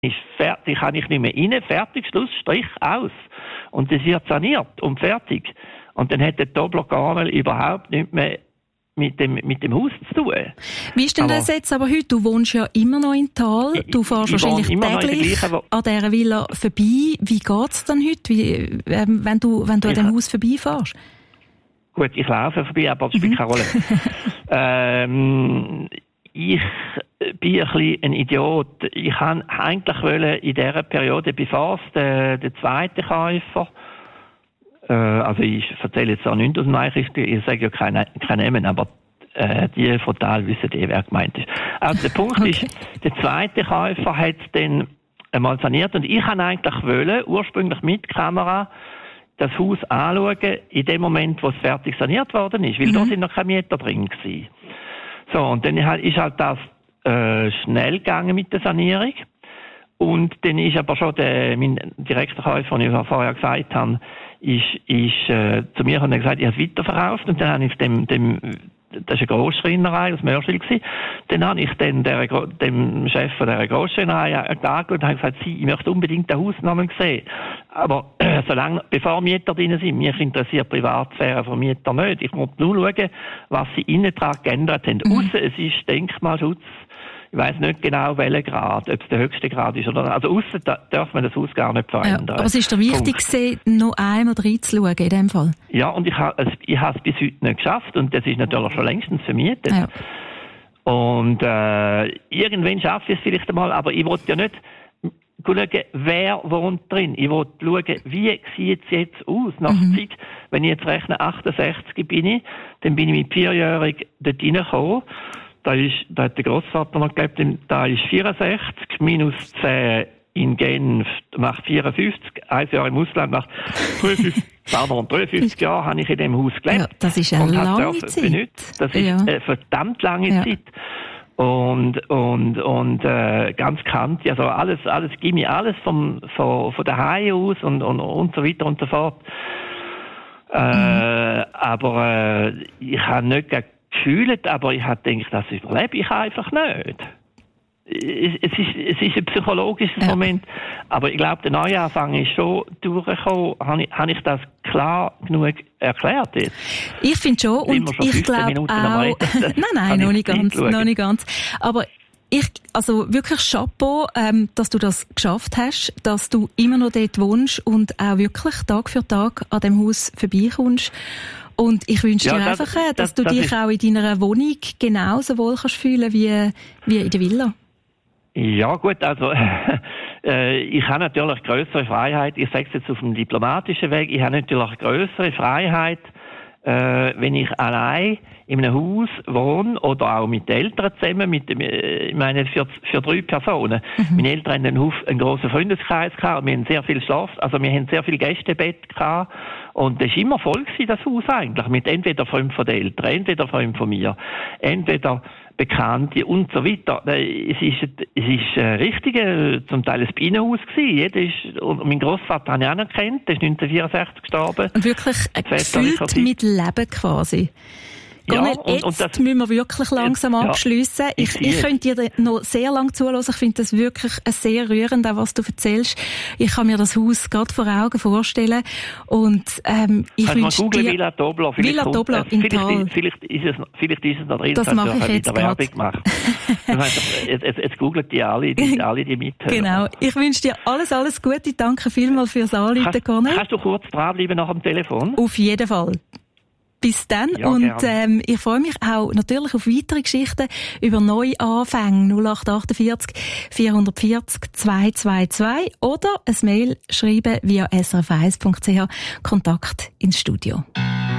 ist fertig, kann ich nicht mehr rein, fertig, Schluss, Strich, aus. Und das wird saniert und fertig. Und dann hat der Dobler-Garnel überhaupt nicht mehr mit dem Haus zu tun. Wie ist denn das jetzt aber heute? Du wohnst ja immer noch in Tal, du fährst wahrscheinlich täglich an dieser Villa vorbei. Wie geht's dann heute, wenn du an dem Haus vorbeifährst? Gut, ich laufe vorbei, aber das spielt keine Rolle. Ich bin ein bisschen ein Idiot. Ich wollte eigentlich in dieser Periode, bevor es der zweite Käufer, also ich erzähle jetzt auch nichts aus dem Nachrichten, ich sage ja keine Namen, aber die von Tal wissen wer gemeint ist. Also der Punkt ist, der zweite Käufer hat es dann einmal saniert und ich wollte eigentlich ursprünglich mit Kamera das Haus anschauen, in dem Moment, wo es fertig saniert worden ist, weil da sind noch keine Mieter drin gewesen. So, und dann ist halt das schnell gegangen mit der Sanierung. Und dann ist aber schon mein Direktverkäufer, den ich vorher gesagt habe, ist zu mir und hat gesagt, ich habe es weiterverkauft. Und dann habe ich das war eine Grossschreinerei aus Mörschwil gewesen. Dann habe ich dem Chef von dieser Grossschreinerei angeschaut und habe gesagt, ich möchte unbedingt den Hausnamen sehen. Aber bevor Mieter drin sind, mich interessiert die Privatsphäre von Mieter nicht. Ich muss nur schauen, was sie innen dran geändert haben. Ausser es ist Denkmalschutz. Ich weiss nicht genau, welcher Grad, ob es der höchste Grad ist oder nicht. Also ausser darf man das Haus gar nicht verändern. Ja, aber es ist dir wichtig, noch einmal reinzuschauen in dem Fall. Ja, und ich habe es bis heute nicht geschafft und das ist natürlich schon längstens vermietet. Ja. Und irgendwann schaffe ich es vielleicht einmal, aber ich wollte ja nicht schauen, wer wohnt drin. Ich wollte schauen, wie sieht es jetzt aus nach Zeit. Wenn ich jetzt rechne, 68 bin dann bin ich mit 4-jährig dort reingekommen. Da hat der Grossvater noch gegeben, da ist 64, minus 10 in Genf macht 54, 1 Jahr im Ausland macht 53 Jahre habe ich in dem Haus gelebt. Ja, das ist eine lange Zeit. Das ist eine verdammt lange Zeit. Und ganz kantig, also alles Gimmi, alles von daheim aus und so weiter und so fort. Aber ich habe nicht gefühlt, aber ich habe gedacht, das überlebe ich einfach nicht. Es ist ein psychologisches Moment, aber ich glaube, der Neuanfang ist schon durchgekommen. Habe ich das klar genug erklärt jetzt? Ich finde schon, und ich glaube auch... Nein, noch nicht ganz. Aber also wirklich Chapeau, dass du das geschafft hast, dass du immer noch dort wohnst und auch wirklich Tag für Tag an dem Haus vorbeikommst. Und ich wünsche dir einfach, dass du dich auch in deiner Wohnung genauso wohl kannst fühlen wie in der Villa. Ja gut, also ich habe natürlich grössere Freiheit. Ich sage es jetzt auf dem diplomatischen Weg. Ich habe natürlich grössere Freiheit, wenn ich allein in einem Haus wohne oder auch mit den Eltern zusammen, ich meine für 3 Personen. Meine Eltern haben einen grossen Freundeskreis gehabt, wir haben sehr viel wir haben sehr viel Gästebett gehabt und das ist immer voll gewesen, das Haus eigentlich, mit entweder 5 von den Eltern, entweder 5 von mir, entweder Bekannte und so weiter. Es ist richtig, zum Teil ein Bienenhaus gewesen. Und mein Grossvater habe ich auch noch gekannt, der ist 1964 gestorben. Und wirklich gefüllt mit Leben quasi. Gonnel, jetzt müssen wir wirklich langsam abschliessen. Ich könnte dir noch sehr lange zuhören. Ich finde das wirklich sehr rührend, auch was du erzählst. Ich kann mir das Haus gerade vor Augen vorstellen. Und ich wünsche dir... Villa Dobler. Villa Dobler in Tal. Vielleicht ist es noch drin. Das mache ich jetzt gerade. Jetzt googlen die alle, die mithören. Genau. Ich wünsche dir alles Gute. Danke vielmals fürs Anrufen, Gonnel. Kannst du kurz dranbleiben nach dem Telefon? Auf jeden Fall. Bis dann. Ja, und ich freue mich auch natürlich auf weitere Geschichten über Neuanfänge 0848 440 222 oder ein Mail schreiben via srf1.ch Kontakt ins Studio.